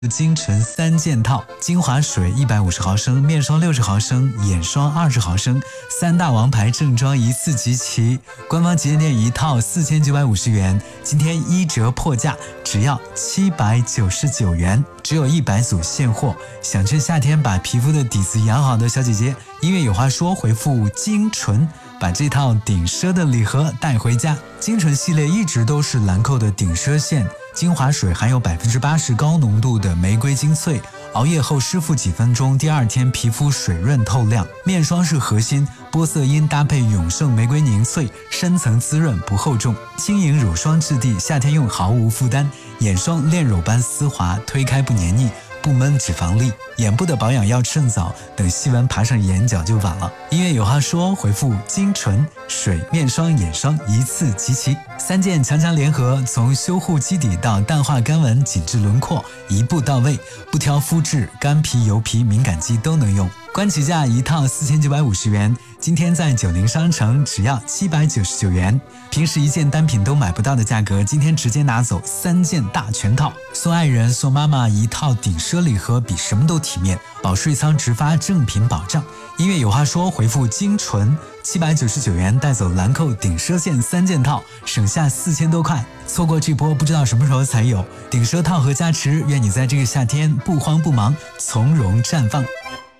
精纯3件套，精华水150毫升，面霜60毫升，眼霜20毫升，3大王牌正装一次集齐。官方旗舰店一套4950元，今天1折破价，只要799元，只有100组现货。想趁夏天把皮肤的底子养好的小姐姐，音乐有话说，回复精纯，把这套顶奢的礼盒带回家。精纯系列一直都是兰蔻的顶奢线。精华水含有80%高浓度的玫瑰精粹，熬夜后湿敷几分钟，第二天皮肤水润透亮。面霜是核心，玻色因搭配永盛玫瑰凝萃，深层滋润不厚重，轻盈乳霜质地，夏天用毫无负担。眼霜炼乳般丝滑，推开不黏腻，不闷脂肪粒。眼部的保养要趁早，等细纹爬上眼角就晚了。音乐有话说，回复精纯，水、面霜、眼霜一次集齐，3件强强联合，从修护基底到淡化干纹、紧致轮廓，一步到位，不挑肤质，干皮、油皮、敏感肌都能用。官旗价一套4950元，今天在90商城只要799元，平时1件单品都买不到的价格，今天直接拿走3件大全套，送爱人送妈妈一套顶奢礼盒，比什么都体面，保税仓直发正品保障。音乐有话说，回复精纯799元，带走兰蔻顶奢线3件套，省下4000多块。错过这波不知道什么时候才有顶奢套盒加持，愿你在这个夏天不慌不忙，从容绽放。